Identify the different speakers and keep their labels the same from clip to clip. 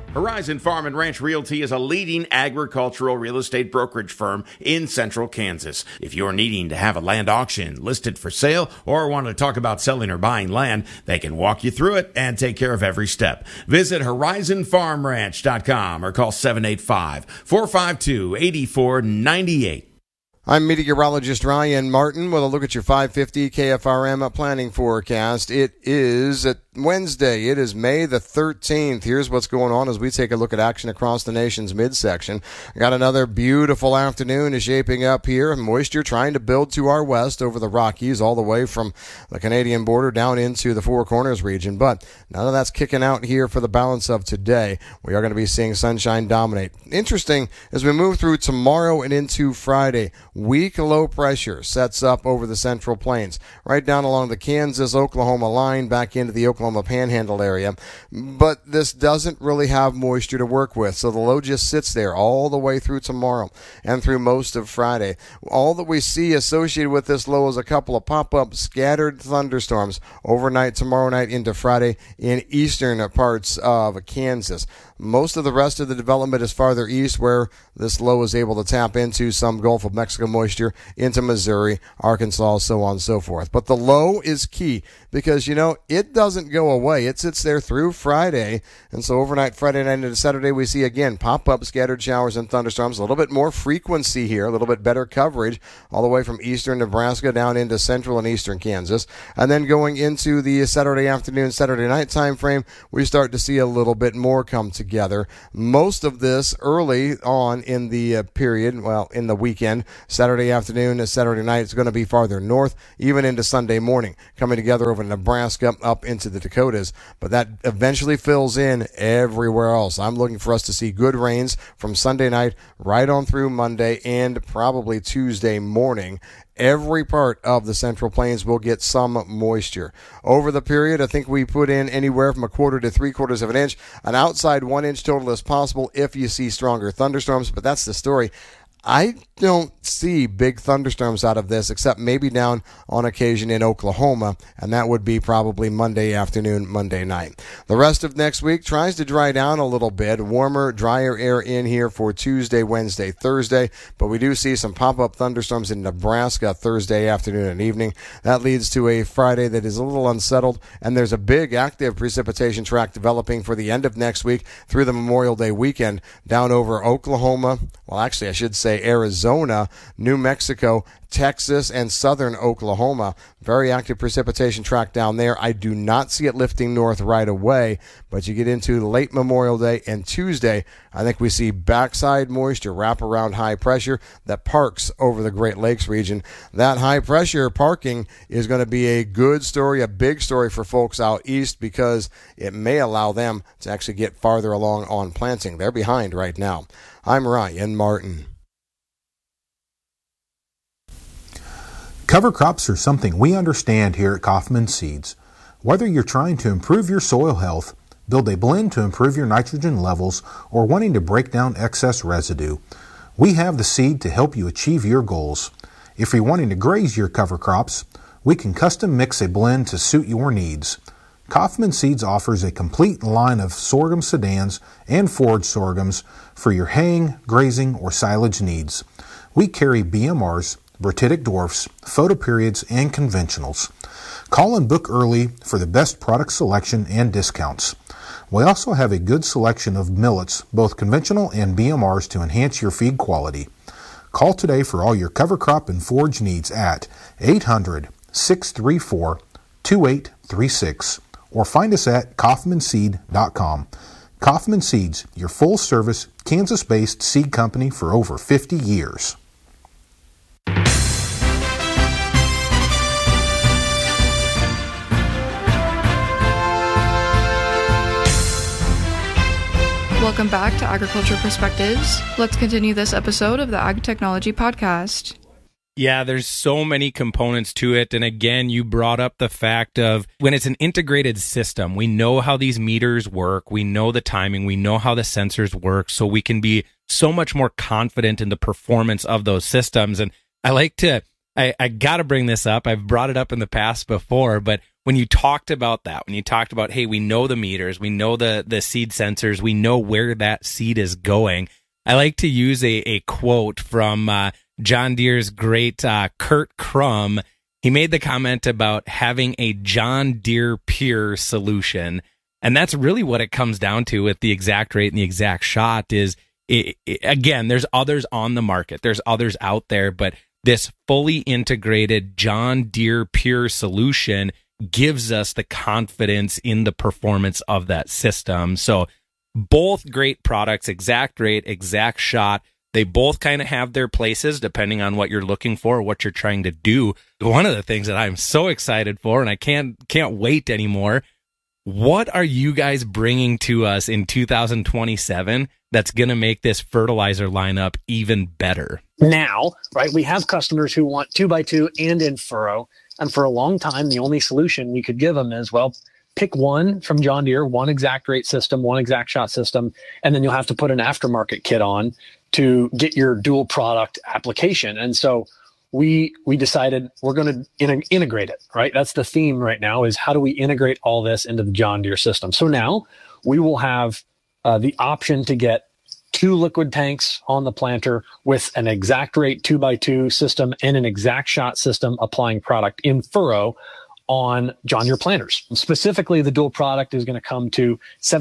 Speaker 1: Horizon Farm and Ranch Realty is a leading agricultural real estate brokerage firm in central Kansas. If you're needing to have a land auction listed for sale or want to talk about selling or buying land, they can walk you through it and take care of every step. Visit horizonfarmranch.com or call 785-452-8498.
Speaker 2: I'm meteorologist Ryan Martin with a look at your 550 KFRM planning forecast. It is Wednesday. It is May the 13th. Here's what's going on as we take a look at action across the nation's midsection. Got another beautiful afternoon is shaping up here. Moisture trying to build to our west over the Rockies all the way from the Canadian border down into the Four Corners region. But none of that's kicking out here for the balance of today. We are going to be seeing sunshine dominate. Interesting as we move through tomorrow and into Friday. Weak low pressure sets up over the Central Plains, right down along the Kansas-Oklahoma line, back into the Oklahoma Panhandle area. But this doesn't really have moisture to work with, so the low just sits there all the way through tomorrow and through most of Friday. All that we see associated with this low is a couple of pop-up scattered thunderstorms overnight tomorrow night into Friday in eastern parts of Kansas. Most of the rest of the development is farther east, where this low is able to tap into some Gulf of Mexico moisture into Missouri, Arkansas, so on and so forth. But the low is key because, it doesn't go away. It sits there through Friday. And so overnight, Friday night into Saturday, we see again pop-up scattered showers and thunderstorms. A little bit more frequency here, a little bit better coverage all the way from eastern Nebraska down into central and eastern Kansas. And then going into the Saturday afternoon, Saturday night time frame, we start to see a little bit more come together. Most of this early on in the period, in the weekend, Saturday afternoon and Saturday night, it's going to be farther north, even into Sunday morning, coming together over Nebraska up into the Dakotas. But that eventually fills in everywhere else. I'm looking for us to see good rains from Sunday night right on through Monday and probably Tuesday morning. Every part of the Central Plains will get some moisture. Over the period, I think we put in anywhere from 1/4 to 3/4 of an inch. An outside 1 inch total is possible if you see stronger thunderstorms, but that's the story. I don't see big thunderstorms out of this, except maybe down on occasion in Oklahoma, and that would be probably Monday afternoon, Monday night. The rest of next week tries to dry down a little bit. Warmer, drier air in here for Tuesday, Wednesday, Thursday, but we do see some pop-up thunderstorms in Nebraska Thursday afternoon and evening. That leads to a Friday that is a little unsettled, and there's a big active precipitation track developing for the end of next week through the Memorial Day weekend down over Oklahoma. Well, actually, I should say Arizona, New Mexico, Texas, and southern Oklahoma. Very active precipitation track down there. I do not see it lifting north right away, but you get into late Memorial Day and Tuesday, I think we see backside moisture wrap around high pressure that parks over the Great Lakes region. That high pressure parking is going to be a good story, a big story for folks out east, because it may allow them to actually get farther along on planting. They're behind right now. I'm Ryan Martin.
Speaker 3: Cover crops are something we understand here at Kaufman Seeds. Whether you're trying to improve your soil health, build a blend to improve your nitrogen levels, or wanting to break down excess residue, we have the seed to help you achieve your goals. If you're wanting to graze your cover crops, we can custom mix a blend to suit your needs. Kaufman Seeds offers a complete line of sorghum sedans and forage sorghums for your haying, grazing, or silage needs. We carry BMRs, Bratitic dwarfs, photoperiods, and conventionals. Call and book early for the best product selection and discounts. We also have a good selection of millets, both conventional and BMRs, to enhance your feed quality. Call today for all your cover crop and forage needs at 800-634-2836 or find us at kaufmanseed.com. Kaufman Seeds, your full-service, Kansas-based seed company for over 50 years.
Speaker 4: Welcome back to Agriculture Perspectives. Let's continue this episode of the Ag Technology Podcast.
Speaker 5: Yeah, there's so many components to it. And again, you brought up the fact of when it's an integrated system, we know how these meters work. We know the timing. We know how the sensors work. So we can be so much more confident in the performance of those systems. And I got to bring this up. I've brought it up in the past before, but when you talked about that, when you talked about, hey, we know the meters, we know the seed sensors, we know where that seed is going, I like to use a quote from John Deere's great Kurt Crum. He made the comment about having a John Deere Pure solution. And that's really what it comes down to with the ExactRate and the ExactShot is, again, there's others on the market. There's others out there, but this fully integrated John Deere Pure solution gives us the confidence in the performance of that system. So both great products, ExactRate, ExactShot, they both kind of have their places depending on what you're looking for, what you're trying to do. One of the things that I'm so excited for, and I can't wait anymore, what are you guys bringing to us in 2027 that's going to make this fertilizer lineup even better?
Speaker 6: Now, right, we have customers who want 2x2 and in furrow. And for a long time, the only solution we could give them is, well, pick one from John Deere, one ExactRate system, one ExactShot system, and then you'll have to put an aftermarket kit on to get your dual product application. And so we decided we're going to integrate it, right? That's the theme right now is how do we integrate all this into the John Deere system? So now we will have the option to get 2 liquid tanks on the planter with an ExactRate 2x2 system and an ExactShot system applying product in furrow on John Deere planters. Specifically, the dual product is going to come to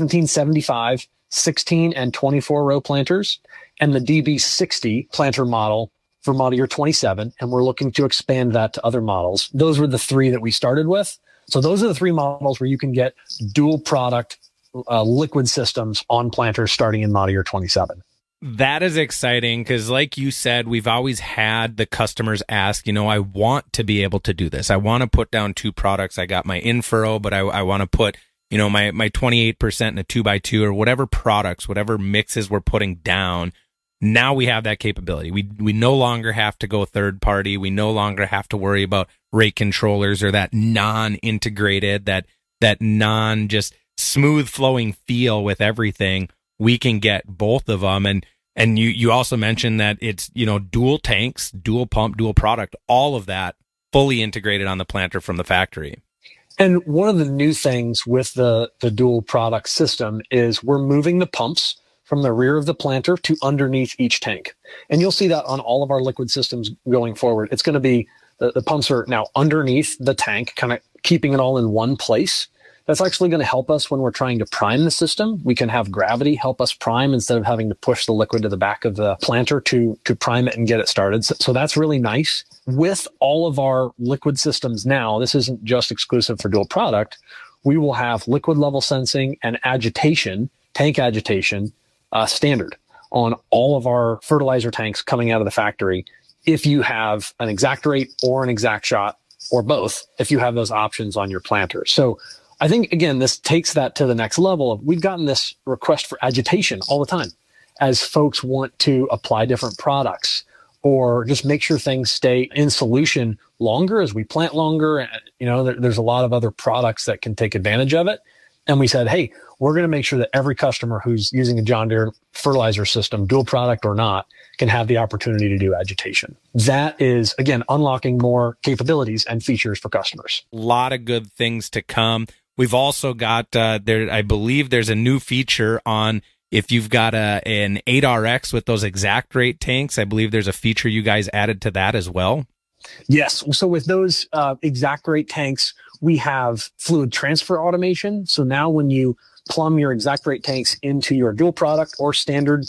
Speaker 6: 1775, 16 and 24 row planters and the DB60 planter model for model year 27, and we're looking to expand that to other models. Those were the 3 that we started with. So those are the 3 models where you can get dual product liquid systems on planters starting in model year 27.
Speaker 5: That is exciting because like you said, we've always had the customers ask, I want to be able to do this. I want to put down 2 products. I got my in-furrow, but I want to put, my 28% in a 2x2 or whatever products, whatever mixes we're putting down. Now we have that capability. We no longer have to go third party. We no longer have to worry about rate controllers or that non-integrated, that non just smooth flowing feel with everything. We can get both of them. And you also mentioned that it's, dual tanks, dual pump, dual product, all of that fully integrated on the planter from the factory.
Speaker 6: And one of the new things with the dual product system is we're moving the pumps from the rear of the planter to underneath each tank. And you'll see that on all of our liquid systems going forward. It's going to be the pumps are now underneath the tank, kind of keeping it all in one place. That's actually going to help us when we're trying to prime the system. We can have gravity help us prime instead of having to push the liquid to the back of the planter to prime it and get it started. So that's really nice. With all of our liquid systems now, this isn't just exclusive for dual product. We will have liquid level sensing and agitation, tank agitation, standard on all of our fertilizer tanks coming out of the factory. If you have an ExactRate or an ExactShot or both, if you have those options on your planter. So I think, again, this takes that to the next level of we've gotten this request for agitation all the time as folks want to apply different products or just make sure things stay in solution longer as we plant longer. There's a lot of other products that can take advantage of it. And we said, hey, we're going to make sure that every customer who's using a John Deere fertilizer system, dual product or not, can have the opportunity to do agitation. That is, again, unlocking more capabilities and features for customers.
Speaker 5: A lot of good things to come. We've also got, I believe there's a new feature on if you've got an 8RX with those ExactRate tanks. I believe there's a feature you guys added to that as well.
Speaker 6: Yes. So with those ExactRate tanks, we have fluid transfer automation. So now when you plumb your ExactRate tanks into your dual product or standard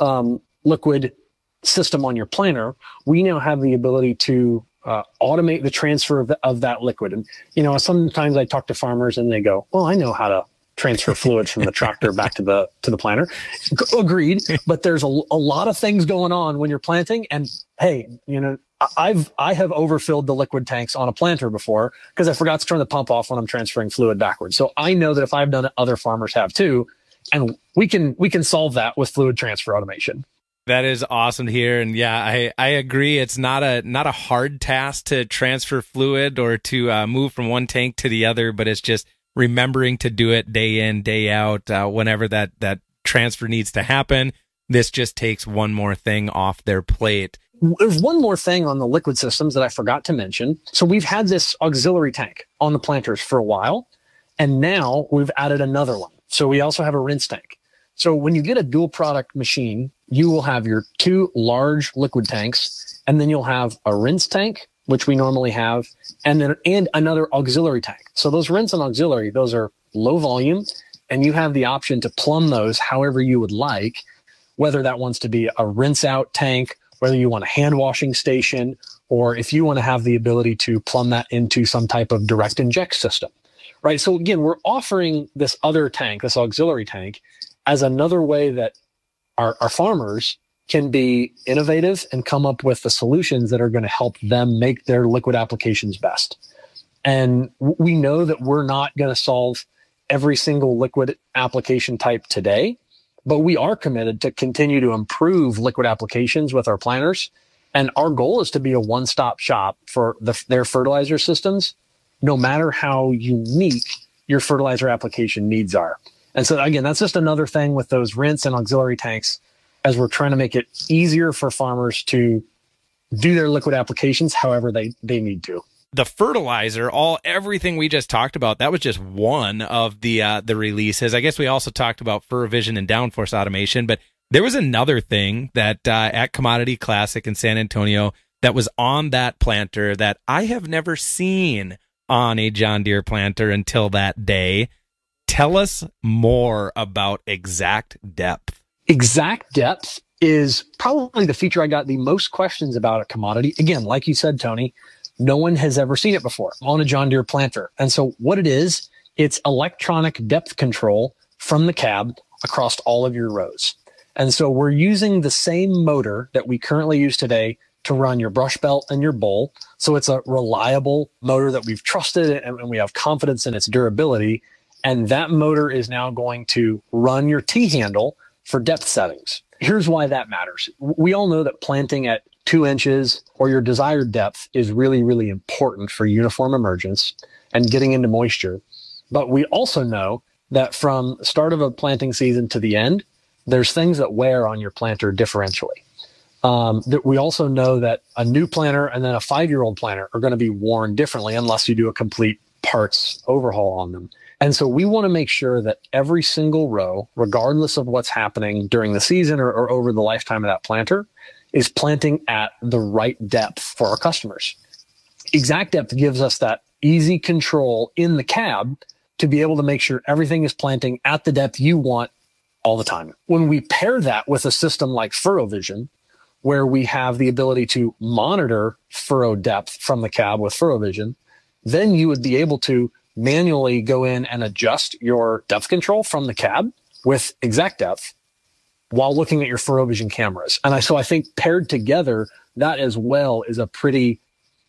Speaker 6: liquid system on your planter, we now have the ability to automate the transfer of that liquid. And, sometimes I talk to farmers and they go, well, I know how to transfer fluid from the tractor back to the planter. Agreed. But there's a lot of things going on when you're planting. And hey, I have overfilled the liquid tanks on a planter before because I forgot to turn the pump off when I'm transferring fluid backwards. So I know that if I've done it, other farmers have too. And we can solve that with fluid transfer automation.
Speaker 5: That is awesome to hear. And yeah, I agree. It's not a hard task to transfer fluid or to move from one tank to the other, but it's just remembering to do it day in, day out, whenever that transfer needs to happen. This just takes one more thing off their plate.
Speaker 6: There's one more thing on the liquid systems that I forgot to mention. So we've had this auxiliary tank on the planters for a while, and now we've added another one. So we also have a rinse tank. So when you get a dual product machine, you will have your 2 large liquid tanks, and then you'll have a rinse tank, which we normally have, and another auxiliary tank. So those rinse and auxiliary, those are low volume, and you have the option to plumb those however you would like, whether that wants to be a rinse out tank, whether you want a hand washing station, or if you want to have the ability to plumb that into some type of direct inject system, right? So again, we're offering this other tank, this auxiliary tank, as another way that our farmers can be innovative and come up with the solutions that are going to help them make their liquid applications best. And we know that we're not going to solve every single liquid application type today, but we are committed to continue to improve liquid applications with our planters. And our goal is to be a one-stop shop for their fertilizer systems, no matter how unique your fertilizer application needs are. And so again, that's just another thing with those rinse and auxiliary tanks, as we're trying to make it easier for farmers to do their liquid applications however they need to.
Speaker 5: The fertilizer, everything we just talked about, that was just one of the releases. I guess we also talked about FurrowVision and downforce automation, but there was another thing that at Commodity Classic in San Antonio that was on that planter that I have never seen on a John Deere planter until that day. Tell us more about Exact Depth.
Speaker 6: Exact Depth is probably the feature I got the most questions about at Commodity. Again, like you said, Tony, no one has ever seen it before on a John Deere planter. And so what it is, it's electronic depth control from the cab across all of your rows. And so we're using the same motor that we currently use today to run your brush belt and your bowl. So it's a reliable motor that we've trusted and we have confidence in its durability. And that motor is now going to run your T-handle for depth settings. Here's why that matters. We all know that planting at 2 inches or your desired depth is really, really important for uniform emergence and getting into moisture. But we also know that from the start of a planting season to the end, there's things that wear on your planter differentially. That we also know that a new planter and then a 5-year-old planter are going to be worn differently unless you do a complete parts overhaul on them. And so we want to make sure that every single row, regardless of what's happening during the season or over the lifetime of that planter, is planting at the right depth for our customers. Exact Depth gives us that easy control in the cab to be able to make sure everything is planting at the depth you want all the time. When we pair that with a system like FurrowVision, where we have the ability to monitor furrow depth from the cab with FurrowVision, then you would be able to manually go in and adjust your depth control from the cab with Exact Depth while looking at your FurrowVision cameras. And so I think paired together, that as well is a pretty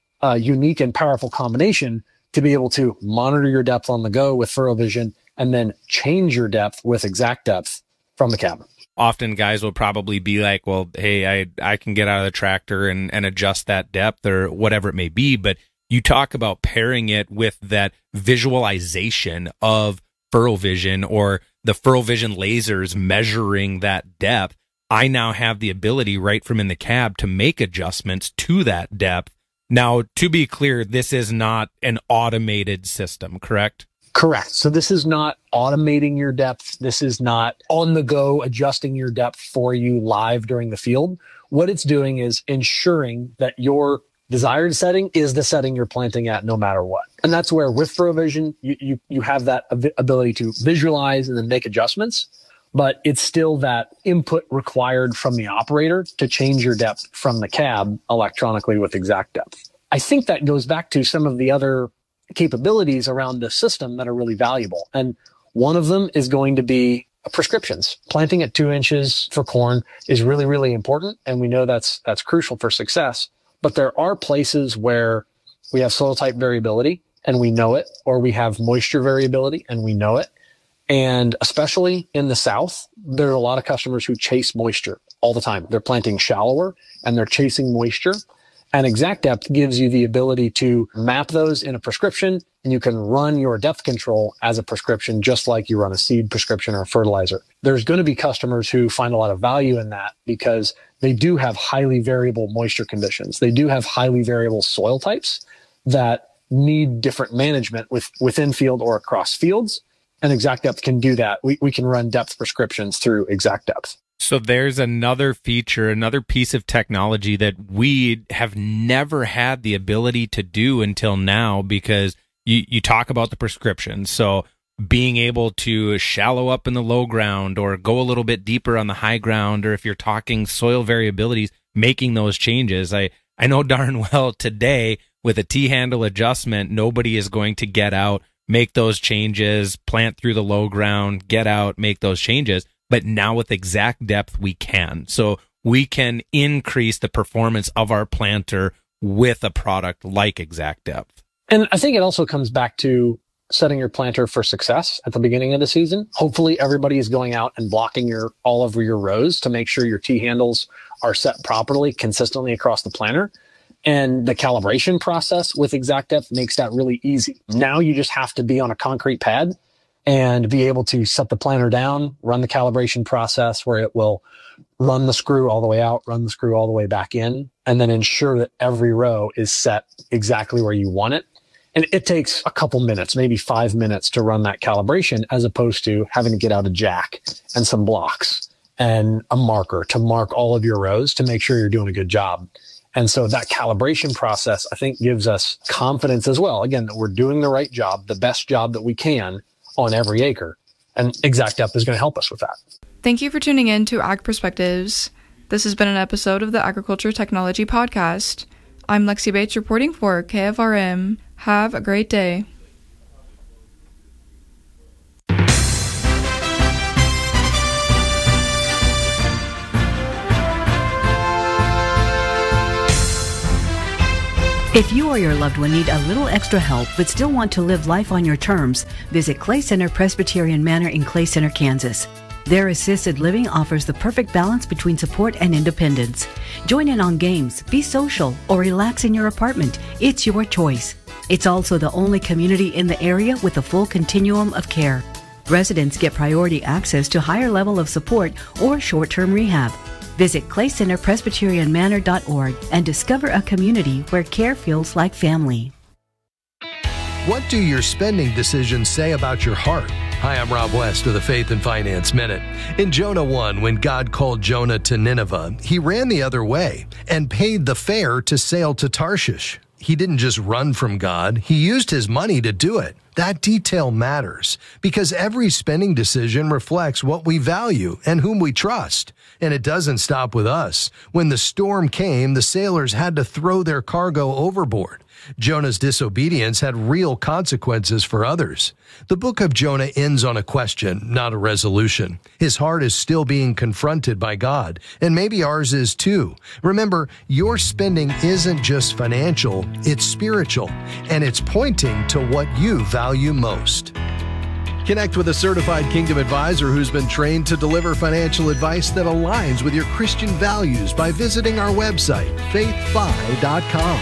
Speaker 6: unique and powerful combination to be able to monitor your depth on the go with FurrowVision and then change your depth with Exact Depth from the cab.
Speaker 5: Often guys will probably be like, well, hey, I can get out of the tractor and adjust that depth or whatever it may be. But you talk about pairing it with that visualization of FurrowVision or the FurrowVision lasers measuring that depth. I now have the ability right from in the cab to make adjustments to that depth. Now, to be clear, this is not an automated system, correct?
Speaker 6: Correct. So this is not automating your depth. This is not on the go adjusting your depth for you live during the field. What it's doing is ensuring that your desired setting is the setting you're planting at no matter what. And that's where with FurrowVision, you have that ability to visualize and then make adjustments, but it's still that input required from the operator to change your depth from the cab electronically with Exact Depth. I think that goes back to some of the other capabilities around the system that are really valuable. And one of them is going to be prescriptions. Planting at 2 inches for corn is really, really important. And we know that's crucial for success. But there are places where we have soil type variability and we know it, or we have moisture variability and we know it. And especially in the South, there are a lot of customers who chase moisture all the time. They're planting shallower and they're chasing moisture. And Exact Depth gives you the ability to map those in a prescription and you can run your depth control as a prescription, just like you run a seed prescription or a fertilizer. There's going to be customers who find a lot of value in that because they do have highly variable moisture conditions. They do have highly variable soil types that need different management within field or across fields. And Exact Depth can do that. We can run depth prescriptions through Exact Depth.
Speaker 5: So there's another feature, another piece of technology that we have never had the ability to do until now, because you talk about the prescription. So being able to shallow up in the low ground or go a little bit deeper on the high ground, or if you're talking soil variabilities, making those changes. I know darn well today with a T-handle adjustment, nobody is going to get out, make those changes, plant through the low ground, get out, make those changes. But now with Exact Depth, we can. So we can increase the performance of our planter with a product like Exact Depth.
Speaker 6: And I think it also comes back to setting your planter for success at the beginning of the season. Hopefully everybody is going out and blocking all over your rows to make sure your T-handles are set properly, consistently across the planter. And the calibration process with Exact Depth makes that really easy. Now you just have to be on a concrete pad and be able to set the planter down, run the calibration process where it will run the screw all the way out, run the screw all the way back in, and then ensure that every row is set exactly where you want it. And it takes a couple minutes, maybe 5 minutes to run that calibration, as opposed to having to get out a jack and some blocks and a marker to mark all of your rows to make sure you're doing a good job. And so that calibration process, I think, gives us confidence as well, again, that we're doing the right job, the best job that we can on every acre. And Exact Depth is going to help us with that.
Speaker 4: Thank you for tuning in to Ag Perspectives. This has been an episode of the Agriculture Technology Podcast. I'm Lexi Bates reporting for KFRM. Have a great day.
Speaker 7: If you or your loved one need a little extra help but still want to live life on your terms, visit Clay Center Presbyterian Manor in Clay Center, Kansas. Their assisted living offers the perfect balance between support and independence. Join in on games, be social, or relax in your apartment. It's your choice. It's also the only community in the area with a full continuum of care. Residents get priority access to higher level of support or short-term rehab. Visit claycenterpresbyterianmanor.org and discover a community where care feels like family.
Speaker 8: What do your spending decisions say about your heart? Hi, I'm Rob West with the Faith and Finance Minute. In Jonah 1, when God called Jonah to Nineveh, he ran the other way and paid the fare to sail to Tarshish. He didn't just run from God, he used his money to do it. That detail matters because every spending decision reflects what we value and whom we trust. And it doesn't stop with us. When the storm came, the sailors had to throw their cargo overboard. Jonah's disobedience had real consequences for others. The book of Jonah ends on a question, not a resolution. His heart is still being confronted by God, and maybe ours is too. Remember, your spending isn't just financial, it's spiritual, and it's pointing to what you value most. Connect with a certified Kingdom advisor who's been trained to deliver financial advice that aligns with your Christian values by visiting our website, faithfi.com.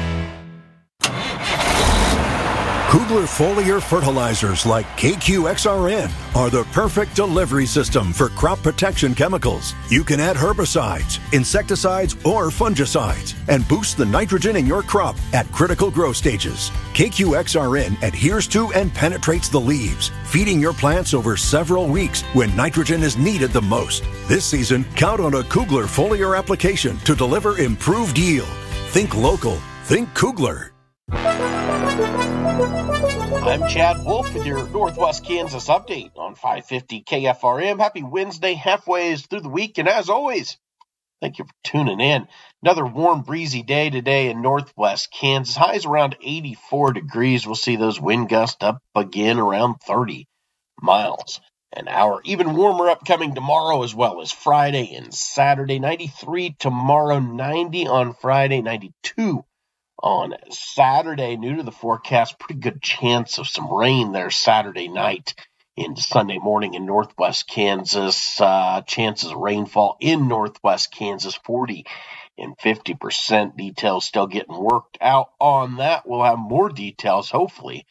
Speaker 9: Kugler foliar fertilizers like KQXRN are the perfect delivery system for crop protection chemicals. You can add herbicides, insecticides, or fungicides and boost the nitrogen in your crop at critical growth stages. KQXRN adheres to and penetrates the leaves, feeding your plants over several weeks when nitrogen is needed the most. This season, count on a Kugler foliar application to deliver improved yield. Think local. Think Kugler.
Speaker 10: I'm Chad Wolf with your Northwest Kansas update on 550 KFRM. Happy Wednesday, halfway through the week, and as always, thank you for tuning in. Another warm, breezy day today in Northwest Kansas. Highs around 84 degrees. We'll see those wind gusts up again around 30 miles an hour. Even warmer upcoming tomorrow as well as Friday and Saturday. 93 tomorrow, 90 on Friday, 92 on Saturday. New to the forecast, pretty good chance of some rain there Saturday night into Sunday morning in Northwest Kansas. Chances of rainfall in Northwest Kansas, 40 and 50%. Details still getting worked out on that. We'll have more details, hopefully,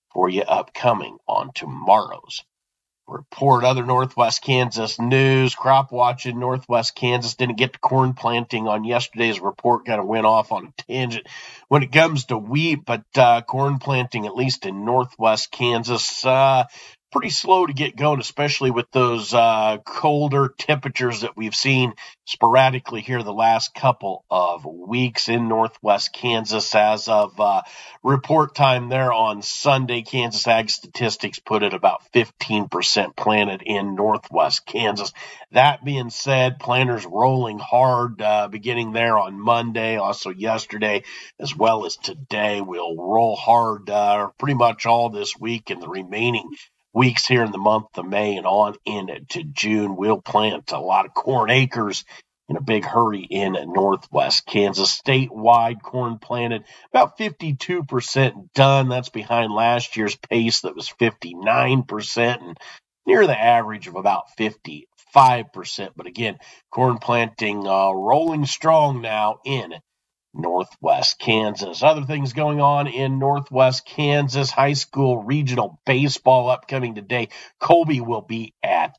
Speaker 10: for you upcoming on tomorrow's report. Other Northwest Kansas news. Crop watch in Northwest Kansas didn't get to corn planting on yesterday's report. Kind of went off on a tangent when it comes to wheat, but corn planting, at least in Northwest Kansas, pretty slow to get going, especially with those colder temperatures that we've seen sporadically here the last couple of weeks in Northwest Kansas. As of report time there on Sunday, Kansas Ag Statistics put it about 15% planted in Northwest Kansas. That being said, planters rolling hard beginning there on Monday, also yesterday, as well as today. We'll roll hard pretty much all this week and the remaining weeks here in the month of May and on into June. We'll plant a lot of corn acres in a big hurry in Northwest Kansas. Statewide corn planted about 52% done. That's behind last year's pace that was 59% and near the average of about 55%. But again, corn planting rolling strong now in Northwest Kansas. Other things going on in Northwest Kansas. High school regional baseball upcoming today. Goodland will be at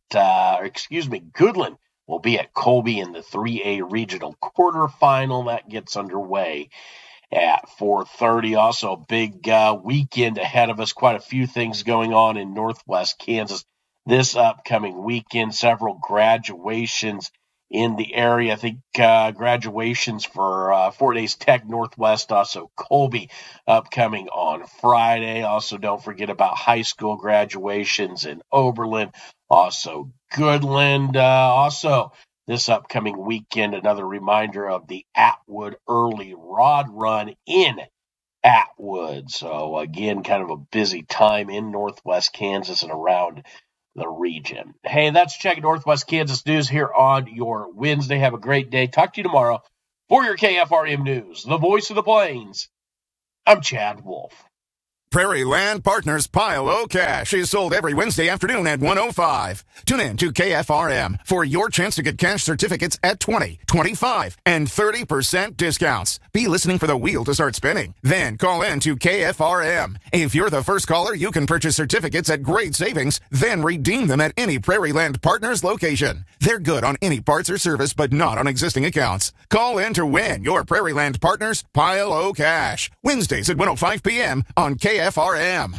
Speaker 10: Colby in the 3A regional quarterfinal. That gets underway at 4:30. Also, a big weekend ahead of us. Quite a few things going on in Northwest Kansas this upcoming weekend. Several graduations in the area. I think graduations for Fort Hays Tech Northwest, also Colby upcoming on Friday. Also, don't forget about high school graduations in Oberlin, also Goodland. Also, this upcoming weekend, another reminder of the Atwood Early Rod Run in Atwood. So, again, kind of a busy time in Northwest Kansas and around the region. Hey, that's checking Northwest Kansas news here on your Wednesday. Have a great day. Talk to you tomorrow for your KFRM News, the voice of the Plains. I'm Chad Wolf.
Speaker 11: Prairie Land Partners Pile O Cash is sold every Wednesday afternoon at 1:05. Tune in to KFRM for your chance to get cash certificates at 20, 25, and 30% discounts. Be listening for the wheel to start spinning. Then call in to KFRM. If you're the first caller, you can purchase certificates at great savings, then redeem them at any Prairie Land Partners location. They're good on any parts or service, but not on existing accounts. Call in to win your Prairie Land Partners Pile O Cash. Wednesdays at 1:05 p.m. on KFRM.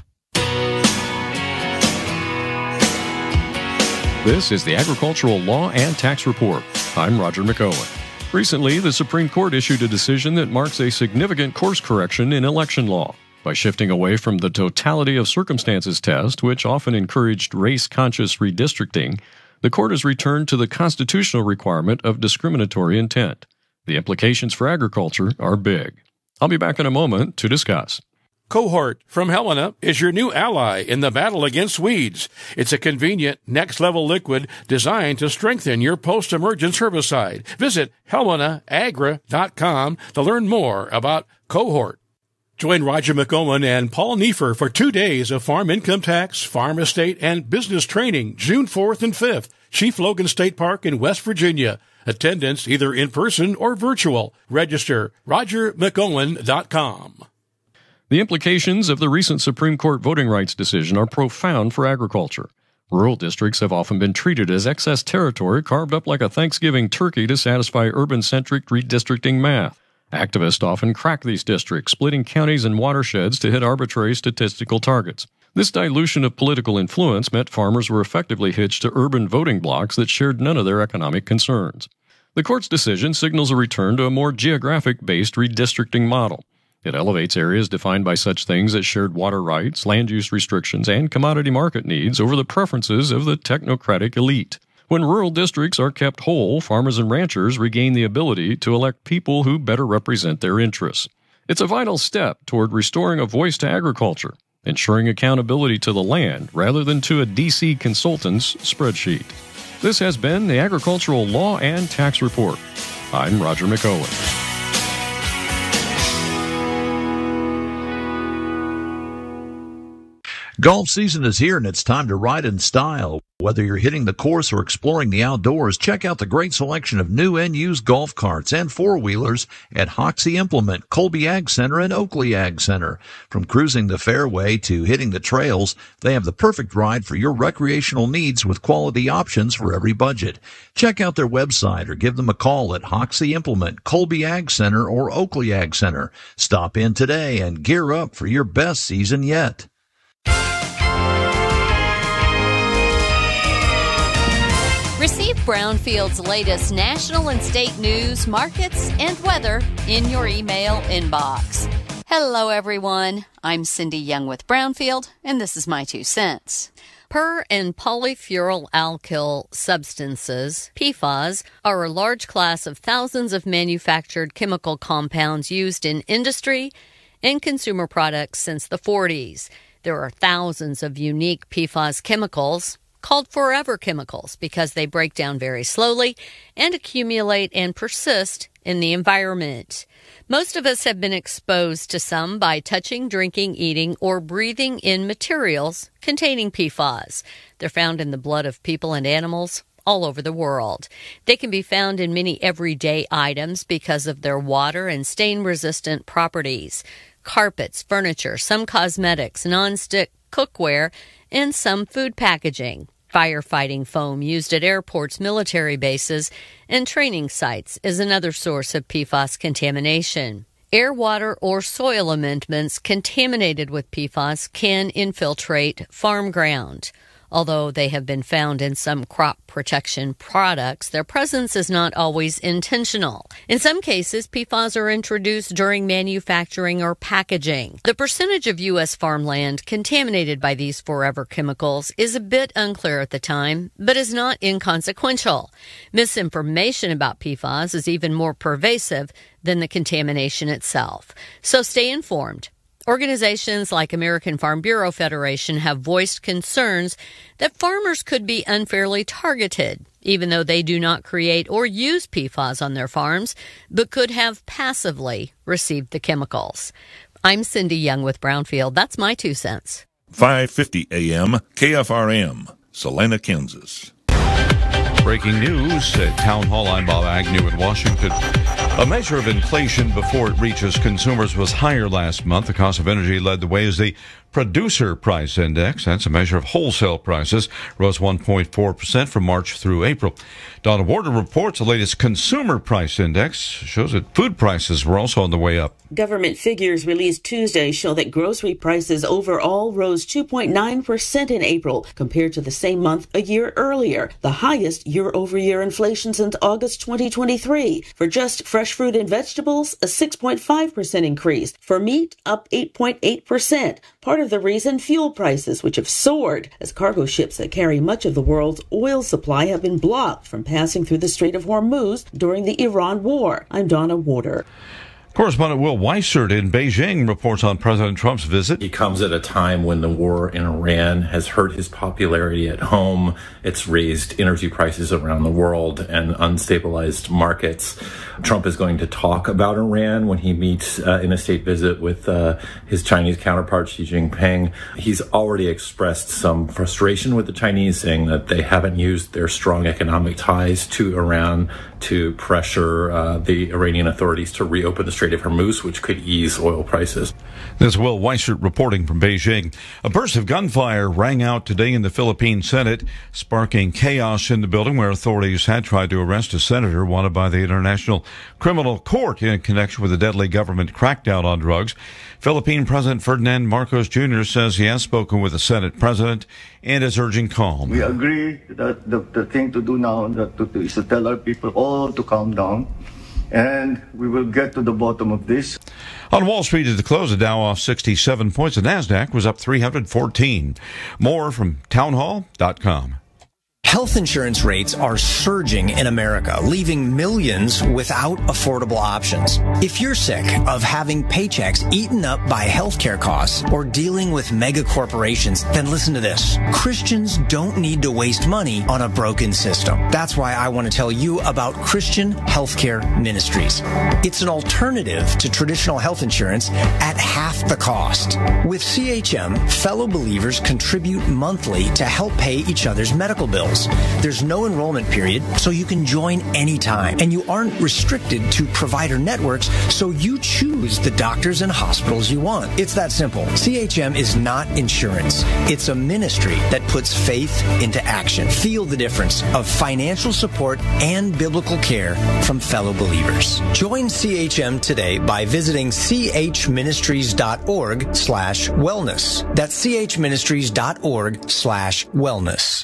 Speaker 12: This is the Agricultural Law and Tax Report. I'm Roger McOwen. Recently, the Supreme Court issued a decision that marks a significant course correction in election law. By shifting away from the totality of circumstances test, which often encouraged race-conscious redistricting, the court has returned to the constitutional requirement of discriminatory intent. The implications for agriculture are big. I'll be back in a moment to discuss.
Speaker 13: Cohort from Helena is your new ally in the battle against weeds. It's a convenient, next-level liquid designed to strengthen your post-emergence herbicide. Visit HelenaAgra.com to learn more about Cohort. Join Roger McOwen and Paul Neefer for 2 days of farm income tax, farm estate, and business training, June 4th and 5th, Chief Logan State Park in West Virginia. Attendance either in person or virtual. Register RogerMcOwen.com.
Speaker 12: The implications of the recent Supreme Court voting rights decision are profound for agriculture. Rural districts have often been treated as excess territory carved up like a Thanksgiving turkey to satisfy urban-centric redistricting math. Activists often crack these districts, splitting counties and watersheds to hit arbitrary statistical targets. This dilution of political influence meant farmers were effectively hitched to urban voting blocks that shared none of their economic concerns. The court's decision signals a return to a more geographic-based redistricting model. It elevates areas defined by such things as shared water rights, land use restrictions, and commodity market needs over the preferences of the technocratic elite. When rural districts are kept whole, farmers and ranchers regain the ability to elect people who better represent their interests. It's a vital step toward restoring a voice to agriculture, ensuring accountability to the land rather than to a DC consultant's spreadsheet. This has been the Agricultural Law and Tax Report. I'm Roger McOwen.
Speaker 14: Golf season is here and it's time to ride in style. Whether you're hitting the course or exploring the outdoors, check out the great selection of new and used golf carts and four-wheelers at Hoxie Implement, Colby Ag Center, and Oakley Ag Center. From cruising the fairway to hitting the trails, they have the perfect ride for your recreational needs with quality options for every budget. Check out their website or give them a call at Hoxie Implement, Colby Ag Center, or Oakley Ag Center. Stop in today and gear up for your best season yet.
Speaker 15: Receive Brownfield's latest national and state news, markets, and weather in your email inbox. Hello, everyone. I'm Cindy Young with Brownfield, and this is my 2 cents. Per- and polyfluoroalkyl substances, PFAS, are a large class of thousands of manufactured chemical compounds used in industry and consumer products since the 40s. There are thousands of unique PFAS chemicals, called forever chemicals because they break down very slowly and accumulate and persist in the environment. Most of us have been exposed to some by touching, drinking, eating, or breathing in materials containing PFAS. They're found in the blood of people and animals all over the world. They can be found in many everyday items because of their water and stain-resistant properties. Carpets, furniture, some cosmetics, non-stick cookware, and some food packaging. Firefighting foam used at airports, military bases, and training sites is another source of PFAS contamination. Air, water, or soil amendments contaminated with PFAS can infiltrate farm ground. Although they have been found in some crop protection products, their presence is not always intentional. In some cases, PFAS are introduced during manufacturing or packaging. The percentage of U.S. farmland contaminated by these forever chemicals is a bit unclear at the time, but is not inconsequential. Misinformation about PFAS is even more pervasive than the contamination itself. So stay informed. Organizations like American Farm Bureau Federation have voiced concerns that farmers could be unfairly targeted, even though they do not create or use PFAS on their farms, but could have passively received the chemicals. I'm Cindy Young with Brownfield. That's my 2 cents.
Speaker 16: 5:50 a.m. KFRM, Salina, Kansas.
Speaker 17: Breaking news at Town Hall. I'm Bob Agnew in Washington. A measure of inflation before it reaches consumers was higher last month. The cost of energy led the way as the Producer Price Index, that's a measure of wholesale prices, rose 1.4% from March through April. Donna Warder reports the latest Consumer Price Index shows that food prices were also on the way up.
Speaker 18: Government figures released Tuesday show that grocery prices overall rose 2.9% in April compared to the same month a year earlier, the highest year-over-year inflation since August 2023. For just fresh fruit and vegetables, a 6.5% increase. For meat, up 8.8%. Part of the reason, fuel prices, which have soared as cargo ships that carry much of the world's oil supply have been blocked from passing through the Strait of Hormuz during the Iran war. I'm Donna Warder.
Speaker 17: Correspondent Will Weissert in Beijing reports on President Trump's visit.
Speaker 19: He comes at a time when the war in Iran has hurt his popularity at home. It's raised energy prices around the world and unstabilized markets. Trump is going to talk about Iran when he meets in a state visit with his Chinese counterpart, Xi Jinping. He's already expressed some frustration with the Chinese, saying that they haven't used their strong economic ties to Iran to pressure the Iranian authorities to reopen the Strait of Hormuz, which could ease oil prices.
Speaker 17: This is Will Weissert reporting from Beijing. A burst of gunfire rang out today in the Philippine Senate, sparking chaos in the building where authorities had tried to arrest a senator wanted by the International Criminal Court in connection with a deadly government crackdown on drugs. Philippine President Ferdinand Marcos Jr. says he has spoken with the Senate president and is urging calm.
Speaker 20: We agree that the thing to do now is to tell our people all to calm down, and we will get to the bottom of this.
Speaker 17: On Wall Street at the close, the Dow off 67 points. The NASDAQ was up 314. More from townhall.com.
Speaker 21: Health insurance rates are surging in America, leaving millions without affordable options. If you're sick of having paychecks eaten up by healthcare costs or dealing with mega corporations, then listen to this. Christians don't need to waste money on a broken system. That's why I want to tell you about Christian Healthcare Ministries. It's an alternative to traditional health insurance at half the cost. With CHM, fellow believers contribute monthly to help pay each other's medical bills. There's no enrollment period, so you can join anytime. And you aren't restricted to provider networks, so you choose the doctors and hospitals you want. It's that simple. CHM is not insurance. It's a ministry that puts faith into action. Feel the difference of financial support and biblical care from fellow believers. Join CHM today by visiting chministries.org/wellness. That's chministries.org/wellness.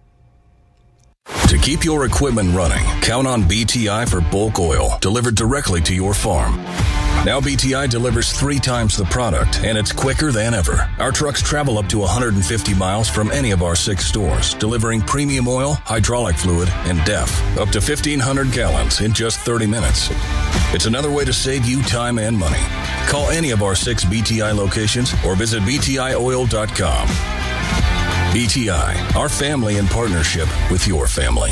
Speaker 22: To keep your equipment running, count on BTI for bulk oil delivered directly to your farm. Now BTI delivers 3 times the product, and it's quicker than ever. Our trucks travel up to 150 miles from any of our 6 stores, delivering premium oil, hydraulic fluid, and DEF, up to 1,500 gallons in just 30 minutes. It's another way to save you time and money. Call any of our 6 BTI locations or visit btioil.com. BTI, our family in partnership with your family.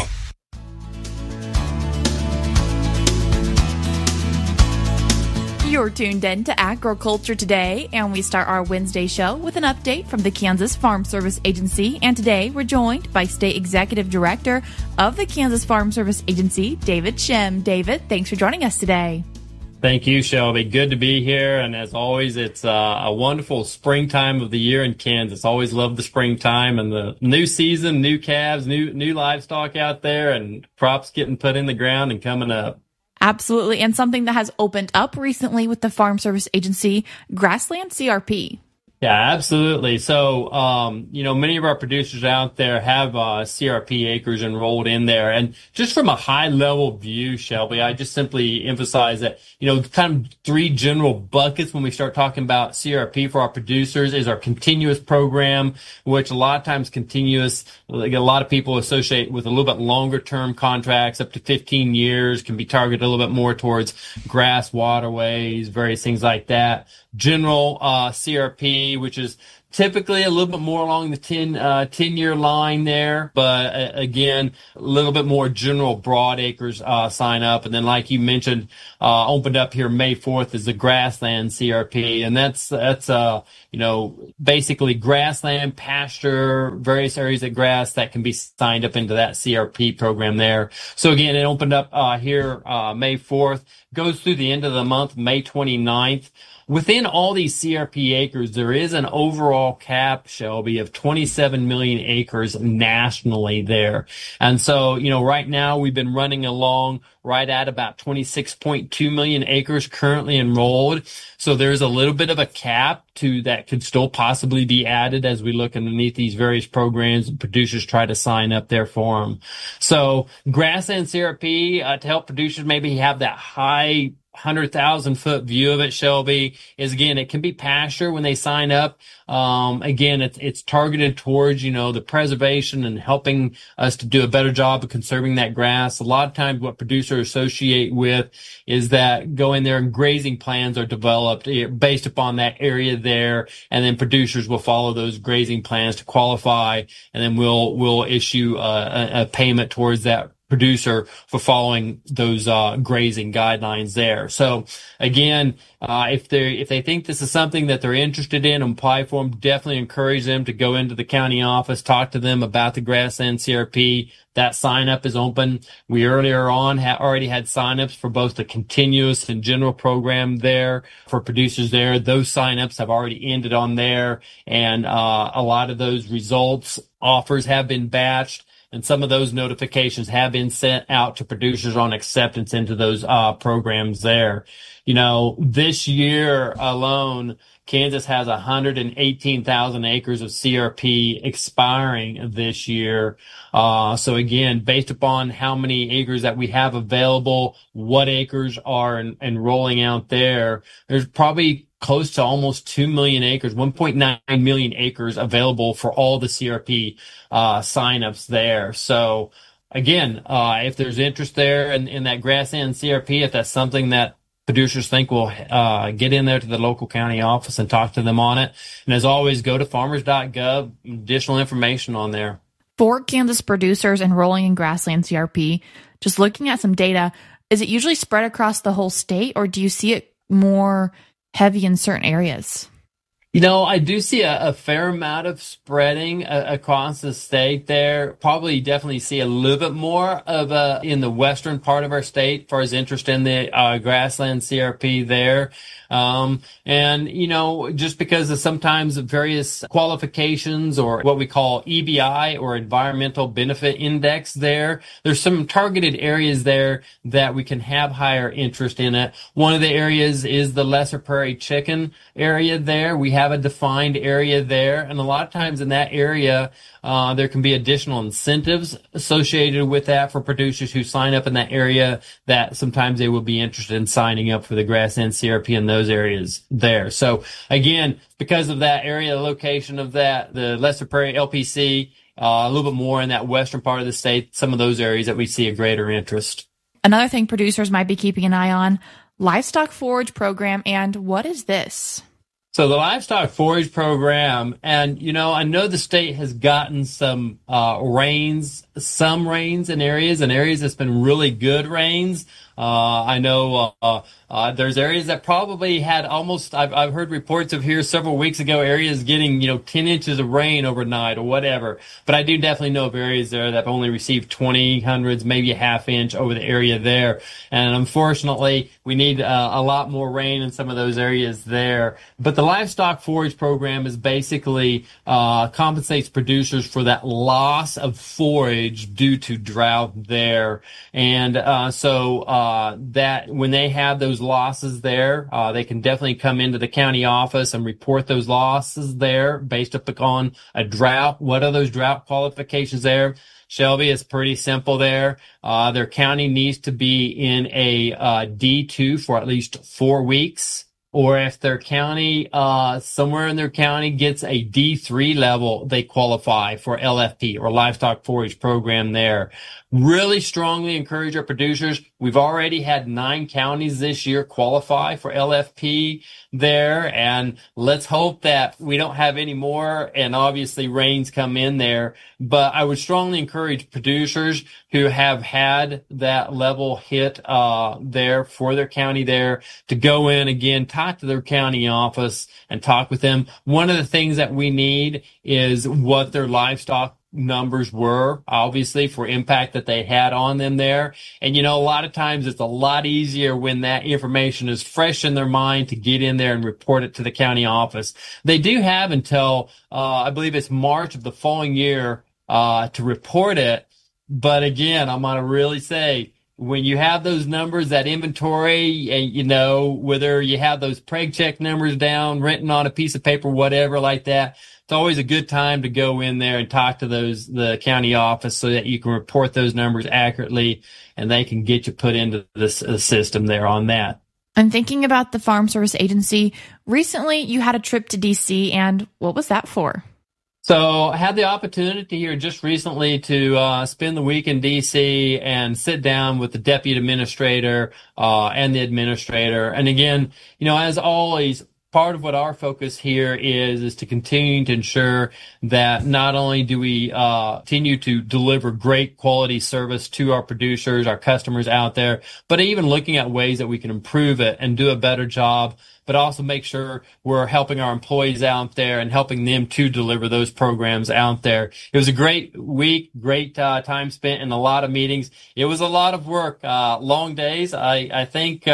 Speaker 23: You're tuned in to Agriculture Today, and we start our Wednesday show with an update from the Kansas Farm Service Agency. And today we're joined by State Executive Director of the Kansas Farm Service Agency, David Shim. David, thanks for joining us today.
Speaker 24: Thank you, Shelby. Good to be here. And as always, it's a wonderful springtime of the year in Kansas. Always love the springtime and the new season, new calves, new livestock out there, and crops getting put in the ground and coming up.
Speaker 23: Absolutely. And something that has opened up recently with the Farm Service Agency, Grassland CRP.
Speaker 24: Yeah, absolutely. So, many of our producers out there have CRP acres enrolled in there. And just from a high level view, Shelby, I just simply emphasize that, kind of 3 general buckets when we start talking about CRP for our producers is our continuous program, which a lot of times continuous, like a lot of people associate with a little bit longer term contracts, up to 15 years, can be targeted a little bit more towards grass, waterways, various things like that. General CRP, which is typically a little bit more along the 10-year line there, but again, a little bit more general broad acres sign up. And then, like you mentioned, opened up here May 4th is the Grassland CRP, and that's basically grassland, pasture, various areas of grass that can be signed up into that CRP program there. So again, it opened up here May 4th, goes through the end of the month, May 29th. Within all these CRP acres, there is an overall cap, Shelby, of 27 million acres nationally there. And so, right now we've been running along right at about 26.2 million acres currently enrolled. So there's a little bit of a cap to that could still possibly be added as we look underneath these various programs and producers try to sign up there for them. So Grassland CRP, to help producers maybe have that high 100,000 foot view of it, Shelby, is again, it can be pasture when they sign up. Again, it's targeted towards, the preservation and helping us to do a better job of conserving that grass. A lot of times what producers associate with is that go in there and grazing plans are developed based upon that area there. And then producers will follow those grazing plans to qualify. And then we'll issue a payment towards that producer for following those grazing guidelines there. So again, if they think this is something that they're interested in and apply for them, definitely encourage them to go into the county office, talk to them about the Grassland CRP. That sign up is open. We earlier on already had sign-ups for both the continuous and general program there for producers there. Those sign-ups have already ended on there, and a lot of those results offers have been batched. And some of those notifications have been sent out to producers on acceptance into those programs there. This year alone, Kansas has 118,000 acres of CRP expiring this year. So again, based upon how many acres that we have available, what acres are enrolling out there, there's probably close to almost 2 million acres, 1.9 million acres available for all the CRP signups there. So again, if there's interest there in that grassland CRP, if that's something that producers think will get in there to the local county office and talk to them on it. And as always, go to farmers.gov, additional information on there.
Speaker 23: For Kansas producers enrolling in grassland CRP, just looking at some data, is it usually spread across the whole state, or do you see it more heavy in certain areas?
Speaker 24: You know, I do see a fair amount of spreading across the state there. Probably definitely see a little bit more of in the western part of our state as far as interest in the grassland CRP there. And, you know, just because of sometimes various qualifications or what we call EBI or Environmental Benefit Index there, there's some targeted areas there that we can have higher interest in it. One of the areas is the Lesser Prairie Chicken area there. We have a defined area there, and a lot of times in that area, there can be additional incentives associated with that for producers who sign up in that area that sometimes they will be interested in signing up for the grassland CRP in those areas there. So again, because of that area, the location of that, the Lesser Prairie LPC, a little bit more in that western part of the state, some of those areas that we see a greater interest.
Speaker 23: Another thing producers might be keeping an eye on, livestock forage program. And what is this?
Speaker 24: So the livestock forage program, and, you know, I know the state has gotten some rains in areas that's been really good rains. I know there's areas that probably had almost, I've heard reports of here several weeks ago, areas getting, 10 inches of rain overnight or whatever. But I do definitely know of areas there that have only received 20, hundreds, maybe a half inch over the area there. And unfortunately, we need a lot more rain in some of those areas there. But the livestock forage program is basically compensates producers for that loss of forage due to drought there. And so that when they have those losses there, they can definitely come into the county office and report those losses there based upon a drought. What are those drought qualifications there? Shelby, is pretty simple there. Their county needs to be in a D2 for at least 4 weeks. Or if their county, somewhere in their county gets a D3 level, they qualify for LFP or livestock forage program there. Really strongly encourage our producers. We've already had 9 counties this year qualify for LFP there, and let's hope that we don't have any more, and obviously rains come in there. But I would strongly encourage producers who have had that level hit there for their county there to go in again, talk to their county office and talk with them. One of the things that we need is what their livestock numbers were, obviously, for impact that they had on them there. And, a lot of times it's a lot easier when that information is fresh in their mind to get in there and report it to the county office. They do have until, I believe it's March of the following year, to report it. But again, I'm going to really say, when you have those numbers, that inventory, and, whether you have those preg check numbers down, written on a piece of paper, whatever like that, it's always a good time to go in there and talk to the county office so that you can report those numbers accurately and they can get you put into the system there on that.
Speaker 23: I'm thinking about the Farm Service Agency. Recently, you had a trip to D.C., and what was that for?
Speaker 24: So I had the opportunity here just recently to spend the week in D.C. and sit down with the deputy administrator and the administrator. And again, as always, part of what our focus here is to continue to ensure that not only do we continue to deliver great quality service to our producers, our customers out there, but even looking at ways that we can improve it and do a better job, but also make sure we're helping our employees out there and helping them to deliver those programs out there. It was a great week, great time spent in a lot of meetings. It was a lot of work, long days. I think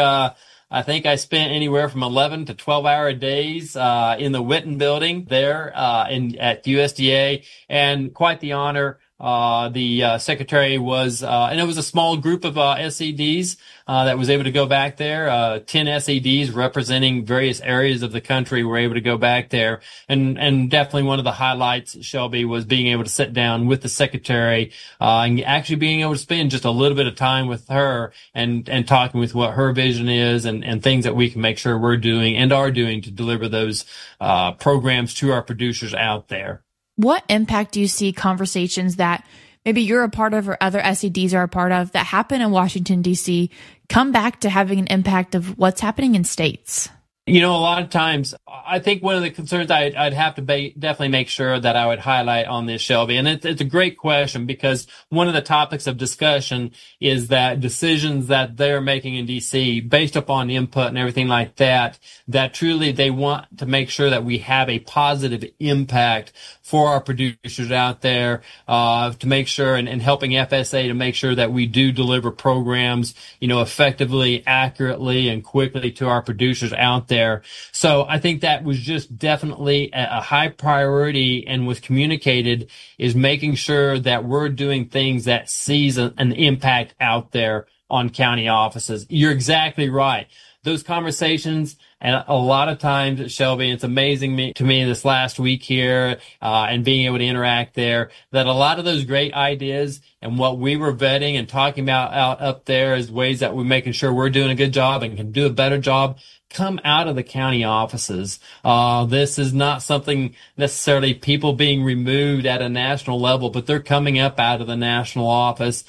Speaker 24: I spent anywhere from 11 to 12-hour days in the Witten building there at USDA, and quite the honor The secretary was, and it was a small group of SEDs that was able to go back there. 10 SEDs representing various areas of the country were able to go back there. And definitely one of the highlights, Shelby, was being able to sit down with the secretary and actually being able to spend just a little bit of time with her and talking with what her vision is and things that we can make sure we're doing and are doing to deliver those programs to our producers out there.
Speaker 23: What impact do you see conversations that maybe you're a part of or other SEDs are a part of that happen in Washington, D.C. come back to having an impact of what's happening in states?
Speaker 24: You know, a lot of times, I think one of the concerns I'd have to definitely make sure that I would highlight on this, Shelby, and it's a great question because one of the topics of discussion is that decisions that they're making in D.C. based upon input and everything like that truly they want to make sure that we have a positive impact for our producers out there, to make sure and helping FSA to make sure that we do deliver programs, you know, effectively, accurately, and quickly to our producers out there. So I think that was just definitely a high priority and was communicated is making sure that we're doing things that sees an impact out there on county offices. You're exactly right. Those conversations, and a lot of times, Shelby, it's amazing to me this last week here, and being able to interact there, that a lot of those great ideas and what we were vetting and talking about out up there as ways that we're making sure we're doing a good job and can do a better job come out of the county offices. This is not something necessarily people being removed at a national level, but they're coming up out of the national office,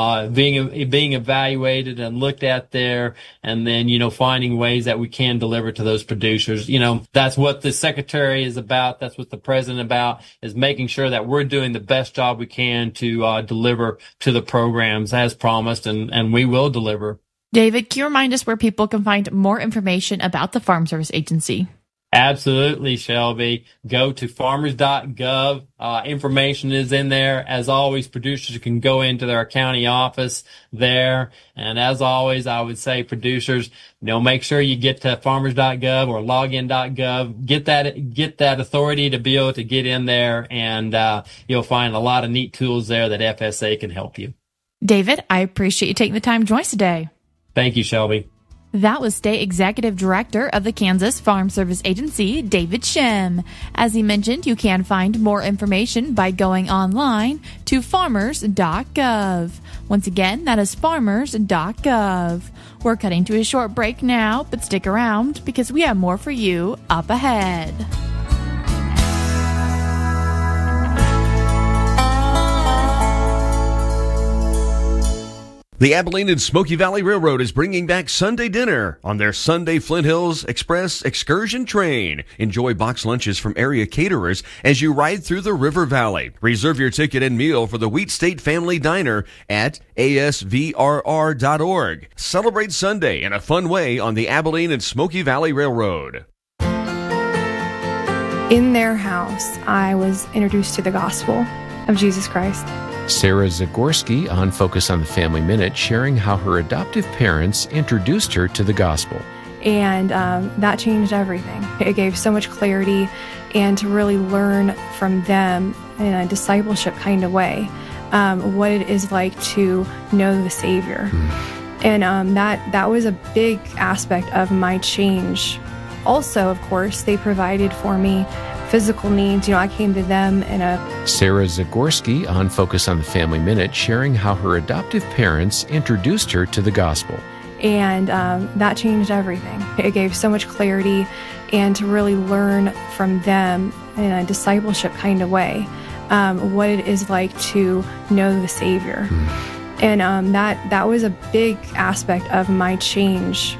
Speaker 24: being evaluated and looked at there, and then, you know, finding ways that we can deliver to those producers. You know, that's what the secretary is about. That's what the president about, is making sure that we're doing the best job we can to deliver to the programs as promised, and we will deliver.
Speaker 23: David, can you remind us where people can find more information about the Farm Service Agency?
Speaker 24: Absolutely, Shelby. Go to farmers.gov. Information is in there. As always, producers can go into their county office there. And as always, I would say producers, you know, make sure you get to farmers.gov or login.gov. Get that authority to be able to get in there, and you'll find a lot of neat tools there that FSA can help you.
Speaker 23: David, I appreciate you taking the time to join us today.
Speaker 24: Thank you, Shelby.
Speaker 23: That was State Executive Director of the Kansas Farm Service Agency, David Shem. As he mentioned, you can find more information by going online to farmers.gov. Once again, that is farmers.gov. We're cutting to a short break now, but stick around because we have more for you up ahead.
Speaker 1: The Abilene and Smoky Valley Railroad is bringing back Sunday dinner on their Sunday Flint Hills Express excursion train. Enjoy box lunches from area caterers as you ride through the River Valley. Reserve your ticket and meal for the Wheat State Family Diner at asvrr.org. Celebrate Sunday in a fun way on the Abilene and Smoky Valley Railroad.
Speaker 2: In their house, I was introduced to the gospel of Jesus Christ.
Speaker 3: Sarah Zagorski on Focus on the Family Minute, sharing how her adoptive parents introduced her to the gospel.
Speaker 2: And that changed everything. It gave so much clarity, and to really learn from them in a discipleship kind of way what it is like to know the Savior. And that was a big aspect of my change. Also, of course, they provided for me physical needs. You know, I came to them in a...
Speaker 3: Sarah Zagorski on Focus on the Family Minute, sharing how her adoptive parents introduced her to the gospel.
Speaker 2: And that changed everything. It gave so much clarity, and to really learn from them in a discipleship kind of way what it is like to know the Savior. And that was a big aspect of my change.